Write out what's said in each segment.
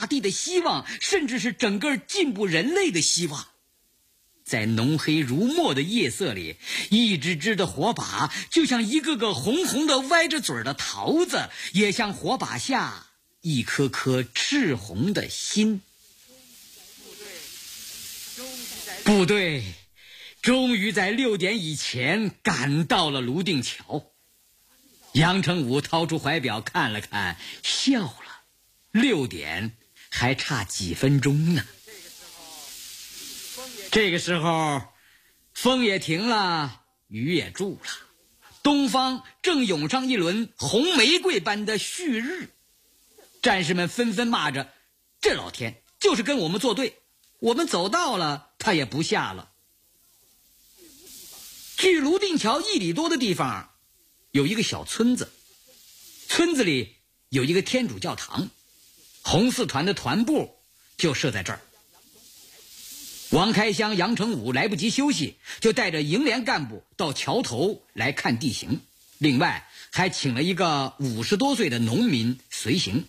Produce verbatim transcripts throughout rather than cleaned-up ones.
地的希望，甚至是整个进步人类的希望。在浓黑如墨的夜色里，一支支的火把就像一个个红红的歪着嘴的桃子，也像火把下一颗颗赤红的心。部队终于在六点以前赶到了泸定桥。杨成武掏出怀表看了看，笑了。六点还差几分钟呢。这个时候，风也停了，雨也住了，东方正涌上一轮红玫瑰般的旭日。战士们纷纷骂着：“这老天就是跟我们作对，我们走到了，他也不下了。”距泸定桥一里多的地方，有一个小村子，村子里有一个天主教堂，红四团的团部就设在这儿。王开湘、杨成武来不及休息，就带着营连干部到桥头来看地形，另外还请了一个五十多岁的农民随行。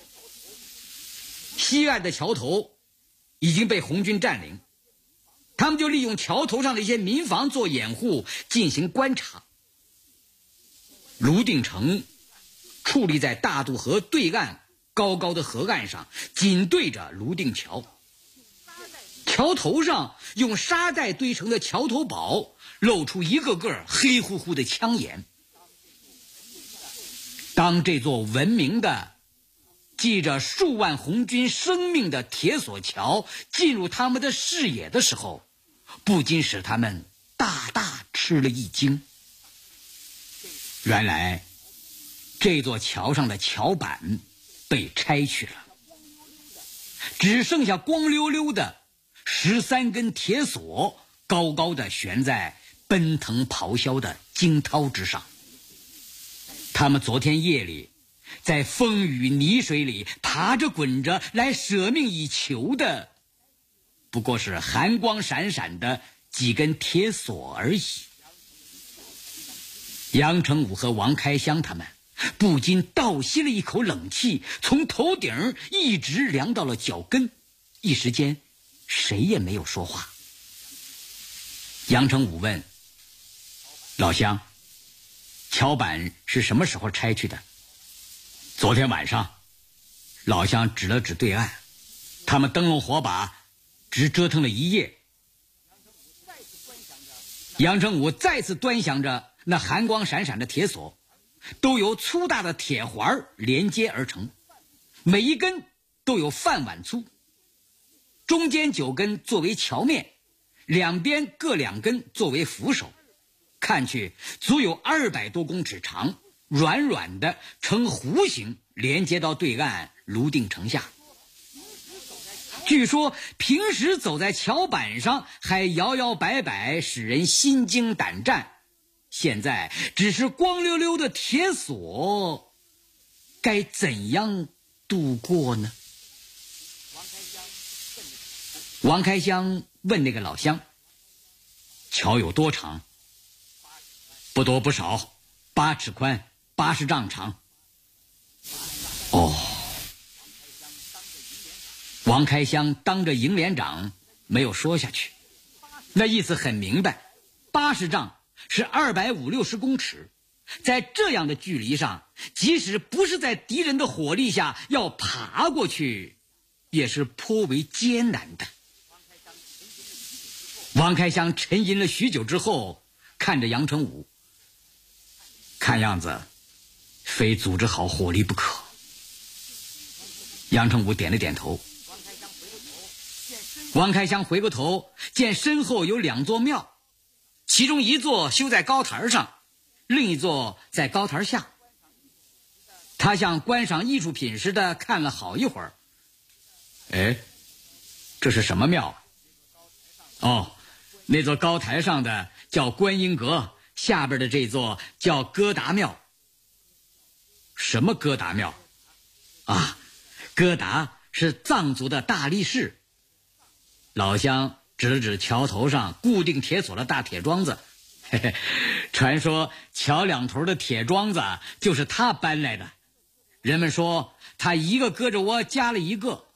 西岸的桥头已经被红军占领，他们就利用桥头上的一些民房做掩护，进行观察。泸定城矗立在大渡河对岸高高的河岸上，紧对着泸定桥。桥头上用沙袋堆成的桥头堡露出一个个黑乎乎的枪眼。当这座文明的记着数万红军生命的铁索桥进入他们的视野的时候，不禁使他们大大吃了一惊。原来这座桥上的桥板被拆去了，只剩下光溜溜的十三根铁索高高的悬在奔腾咆哮的惊涛之上。他们昨天夜里在风雨泥水里爬着滚着来舍命以求的，不过是寒光闪闪的几根铁索而已。杨成武和王开湘他们不禁倒吸了一口冷气，从头顶一直凉到了脚跟，一时间谁也没有说话。杨成武问：“老乡，桥板是什么时候拆去的？”“昨天晚上。”老乡指了指对岸，他们灯笼火把直折腾了一夜。杨成武再次端详着那寒光闪闪的铁索，都由粗大的铁环连接而成，每一根都有饭碗粗，中间九根作为桥面，两边各两根作为扶手，看去足有二百多公尺长，软软的呈弧形连接到对岸泸定城下。据说平时走在桥板上还摇摇摆摆，使人心惊胆战，现在只是光溜溜的铁索，该怎样度过呢？王开湘问那个老乡：“桥有多长？”“不多不少，八尺宽，八十丈长。”“哦。”王开湘当着营连长没有说下去，那意思很明白，八十丈是二百五六十公尺，在这样的距离上，即使不是在敌人的火力下要爬过去，也是颇为艰难的。王开湘沉吟了许久之后，看着杨成武，看样子非组织好火力不可。杨成武点了点头。王开湘回过头，见身后有两座庙，其中一座修在高台上，另一座在高台下。他像观赏艺术品似的看了好一会儿。哎，这是什么庙？哦，那座高台上的叫观音阁，下边的这座叫哥达庙。什么哥达庙？啊，哥达是藏族的大力士。老乡指了指桥头上固定铁索的大铁桩子，嘿嘿，传说桥两头的铁桩子就是他搬来的。人们说他一个胳肢窝加了一个，